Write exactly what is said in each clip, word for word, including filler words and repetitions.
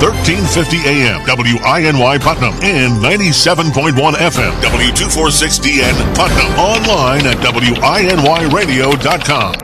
thirteen fifty A M, W I N Y Putnam, and ninety-seven point one F M, W two forty-six D N Putnam. Online at W I N Y radio dot com.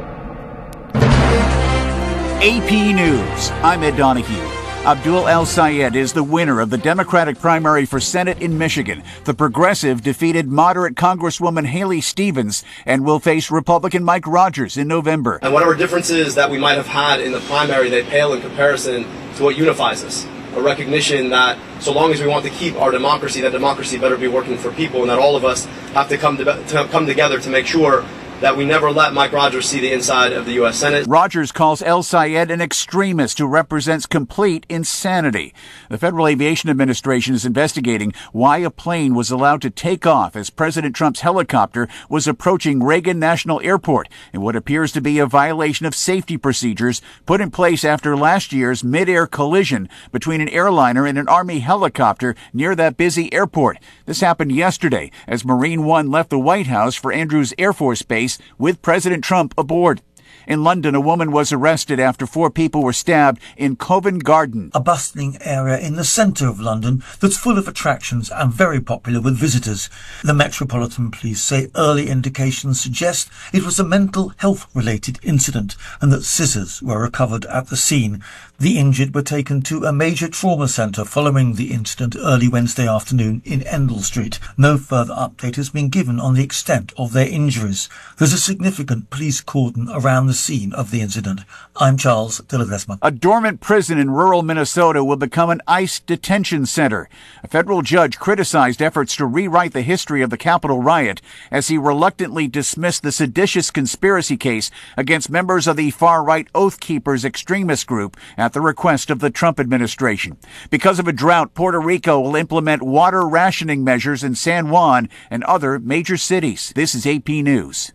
A P News. I'm Ed Donahue. Abdul El-Sayed is the winner of the Democratic primary for Senate in Michigan. The progressive defeated moderate Congresswoman Haley Stevens and will face Republican Mike Rogers in November. And whatever differences that we might have had in the primary, they pale in comparison to what unifies us. A recognition that so long as we want to keep our democracy, that democracy better be working for people, and that all of us have to come to, to come together to make sure that we never let Mike Rogers see the inside of the U S Senate. Rogers calls El-Sayed an extremist who represents complete insanity. The Federal Aviation Administration is investigating why a plane was allowed to take off as President Trump's helicopter was approaching Reagan National Airport in what appears to be a violation of safety procedures put in place after last year's mid-air collision between an airliner and an Army helicopter near that busy airport. This happened yesterday as Marine One left the White House for Andrews Air Force Base with President Trump aboard. In London, a woman was arrested after four people were stabbed in Covent Garden, a bustling area in the centre of London that's full of attractions and very popular with visitors. The Metropolitan Police say early indications suggest it was a mental health-related incident and that scissors were recovered at the scene. The injured were taken to a major trauma centre following the incident early Wednesday afternoon in Endell Street. No further update has been given on the extent of their injuries. There's a significant police cordon around the scene of the incident. I'm Charles de Ledesma. A dormant prison in rural Minnesota will become an ICE detention center. A federal judge criticized efforts to rewrite the history of the Capitol riot as he reluctantly dismissed the seditious conspiracy case against members of the far-right Oath Keepers extremist group at the request of the Trump administration. Because of a drought, Puerto Rico will implement water rationing measures in San Juan and other major cities. This is A P News.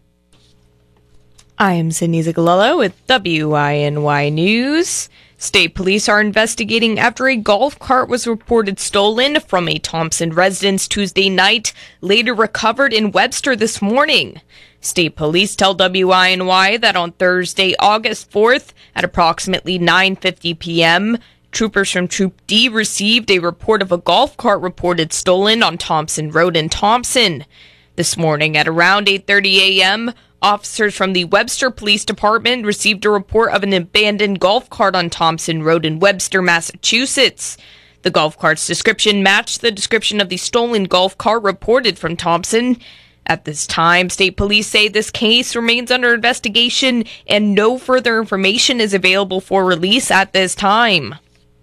I am Sydney Zigalello with W I N Y News. State police are investigating after a golf cart was reported stolen from a Thompson residence Tuesday night, later recovered in Webster this morning. State police tell W I N Y that on Thursday, August fourth, at approximately nine fifty p.m., troopers from Troop D received a report of a golf cart reported stolen on Thompson Road in Thompson. This morning at around eight thirty a.m., officers from the Webster Police Department received a report of an abandoned golf cart on Thompson Road in Webster, Massachusetts. The golf cart's description matched the description of the stolen golf cart reported from Thompson. At this time, state police say this case remains under investigation and no further information is available for release at this time.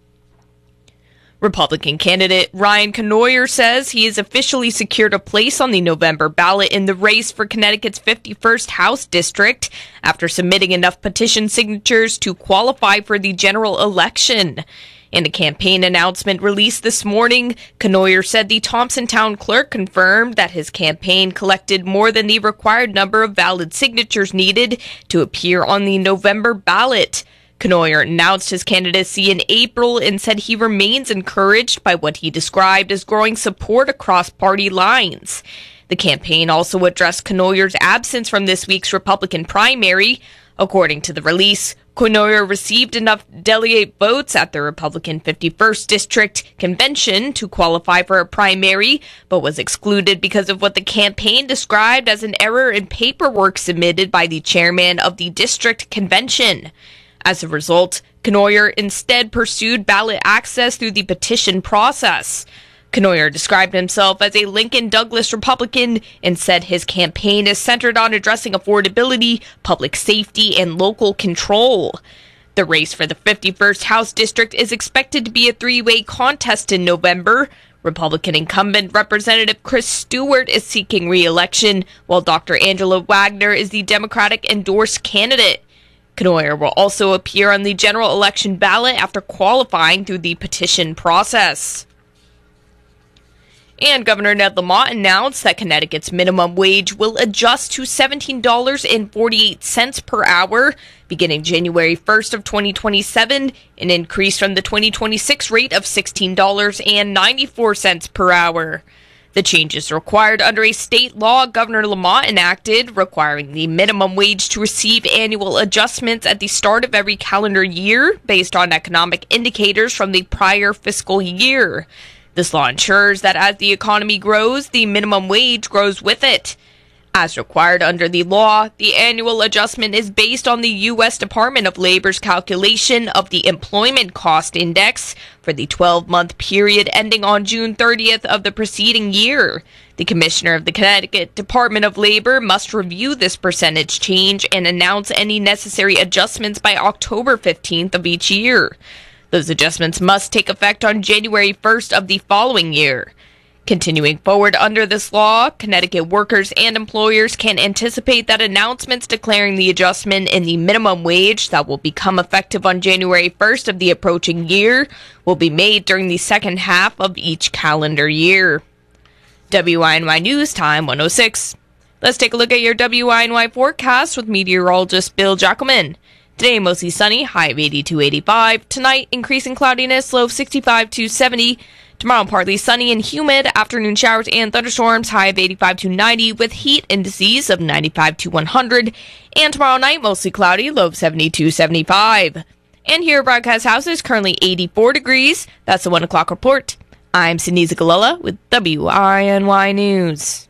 Republican candidate Ryan Cournoyer says he has officially secured a place on the November ballot in the race for Connecticut's fifty-first House District after submitting enough petition signatures to qualify for the general election. In a campaign announcement released this morning, Cournoyer said the Thompson Town Clerk confirmed that his campaign collected more than the required number of valid signatures needed to appear on the November ballot. Cournoyer announced his candidacy in April and said he remains encouraged by what he described as growing support across party lines. The campaign also addressed Cournoyer's absence from this week's Republican primary. According to the release, Cournoyer received enough delegate votes at the Republican fifty-first District Convention to qualify for a primary, but was excluded because of what the campaign described as an error in paperwork submitted by the chairman of the District Convention. As a result, Cournoyer instead pursued ballot access through the petition process. Cournoyer described himself as a Lincoln Douglas Republican and said his campaign is centered on addressing affordability, public safety, and local control. The race for the fifty-first House District is expected to be a three-way contest in November. Republican incumbent Representative Chris Stewart is seeking re-election, while Doctor Angela Wagner is the Democratic-endorsed candidate. Cournoyer will also appear on the general election ballot after qualifying through the petition process. And Governor Ned Lamont announced that Connecticut's minimum wage will adjust to seventeen dollars and forty-eight cents per hour beginning January first of twenty twenty-seven, an increase from the twenty twenty-six rate of sixteen dollars and ninety-four cents per hour. The change is required under a state law Governor Lamont enacted, requiring the minimum wage to receive annual adjustments at the start of every calendar year based on economic indicators from the prior fiscal year. This law ensures that as the economy grows, the minimum wage grows with it. As required under the law, the annual adjustment is based on the U S Department of Labor's calculation of the Employment Cost Index for the twelve-month period ending on June thirtieth of the preceding year. The Commissioner of the Connecticut Department of Labor must review this percentage change and announce any necessary adjustments by October fifteenth of each year. Those adjustments must take effect on January first of the following year. Continuing forward under this law, Connecticut workers and employers can anticipate that announcements declaring the adjustment in the minimum wage that will become effective on January first of the approaching year will be made during the second half of each calendar year. W I N Y News Time one oh six. Let's take a look at your W I N Y forecast with meteorologist Bill Jackelman. Today, mostly sunny, high of eighty-two, eighty-five. Tonight, increasing cloudiness, low of sixty-five to seventy. Tomorrow, partly sunny and humid, afternoon showers and thunderstorms, high of eighty-five to ninety, with heat indices of ninety-five to one hundred. And tomorrow night, mostly cloudy, low of seventy-two, seventy-five. And here at Broadcast House is currently eighty-four degrees. That's the one o'clock report. I'm Sinisa Galella with W I N Y News.